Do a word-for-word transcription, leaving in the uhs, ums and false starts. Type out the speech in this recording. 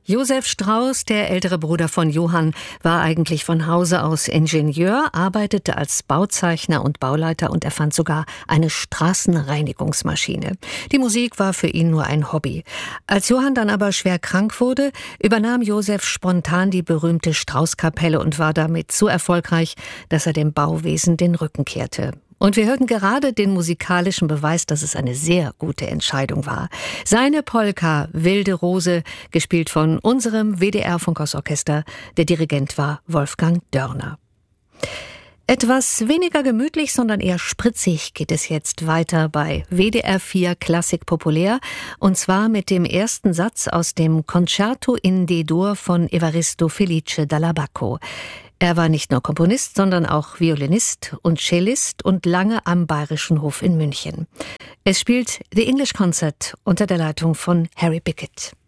Josef Strauß, der ältere Bruder von Johann, war eigentlich von Hause aus Ingenieur, arbeitete als Bauzeichner und Bauleiter und erfand sogar eine Straßenreinigungsmaschine. Die Musik war für ihn nur ein Hobby. Als Johann dann aber schwer krank wurde, übernahm Josef spontan die berühmte Straußkapelle und war damit so erfolgreich, dass er dem Bauwesen den Rücken kehrte. Und wir hörten gerade den musikalischen Beweis, dass es eine sehr gute Entscheidung war. Seine Polka Wilde Rose, gespielt von unserem W D R-Funkhausorchester. Der Dirigent war Wolfgang Dörner. Etwas weniger gemütlich, sondern eher spritzig geht es jetzt weiter bei W D R vier Klassik Populär. Und zwar mit dem ersten Satz aus dem Concerto in D-Dur von Evaristo Felice Dall'Abbacco. Er war nicht nur Komponist, sondern auch Violinist und Cellist und lange am Bayerischen Hof in München. Es spielt The English Concert unter der Leitung von Harry Bickett.